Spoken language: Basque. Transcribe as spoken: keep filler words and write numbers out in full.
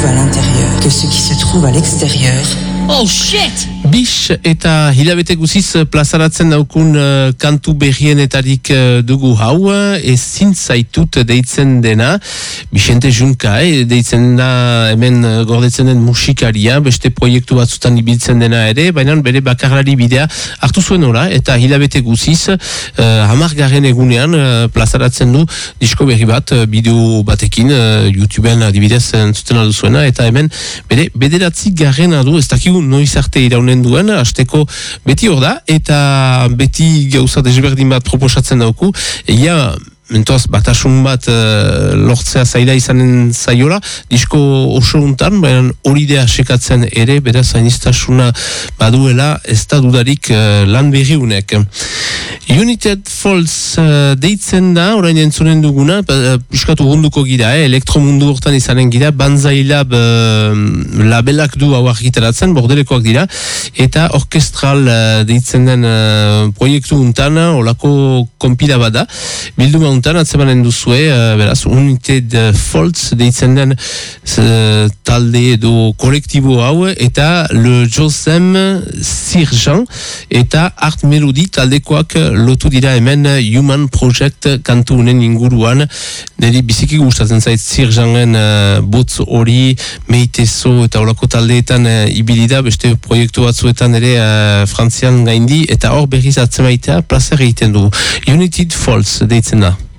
trouve à l'intérieur que ce qui se trouve à l'extérieur. Oh shit! Bis eta hilabete guziz plazaratzen daukun uh, kantu berrienetarik uh, dugu hau, ezin zaitut deitzen dena, Bixente Junkai deitzen da hemen uh, gordetzen den musikaria, beste proiektu batzutan ibiltzen dena ere, baina bere bakarlari bidea hartu zuen ora, eta hilabete guziz uh, hamargarren egunean uh, plazaratzen du disko berri bat, uh, bideo batekin, uh, YouTubeen adibidez entzuten aldu zuena, eta hemen bere bederatzi garrena du, ez dakigu noiz arte iraunen duen, hasteko beti hor da, eta beti gauza desberdin bat proposatzen dauku, egia mentoaz batasun bat uh, lortzea zaila izanen zaiola, disko oso untan, baina hori dea sekatzen ere, beraz hainiztasuna baduela, ez da dudarik uh, lan berri unek. United Falls uh, deitzen da, orain entzunen duguna, uh, piskatu gunduko gira, eh, elektromundu hortan izanen gira, Banzai Lab uh, labelak du hau argitaratzen, bordelekoak dira, eta orkestral uh, deitzen den uh, proiektu untan, olako konpila bada, bilduma untan, atzemanen duzue, uh, beraz, United Falls deitzen den uh, talde edo kolektibo hau, eta Le Josem Sirjan, eta Art Melody taldekoak lotu dira hemen Human Project kantu unen inguruan. Neri biziki gustatzen zait Sirjangen uh, botz hori, meitezo eta olako taldeetan uh, ibilida, beste proiektu batzuetan ere uh, frantzian gaindi, eta hor berriz atzemaitea plazer egiten du. United Falls deitzen da.